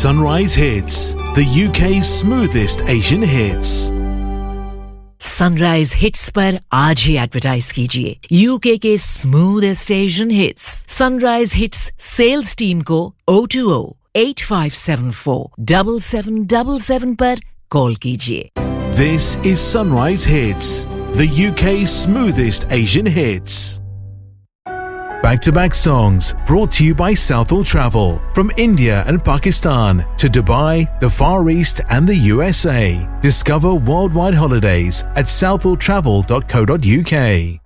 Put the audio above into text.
Sunrise Hits, the UK's smoothest Asian hits. Sunrise hits पर आज ही advertise कीजिए UK के smoothest Asian hits sunrise hits sales team को 020-8574-7777 पर कॉल कीजिए. This is Sunrise Hits, the UK's smoothest Asian hits. Back-to-back songs brought to you by Southall Travel. From India and Pakistan to Dubai, the Far East and the USA. Discover worldwide holidays at southalltravel.co.uk.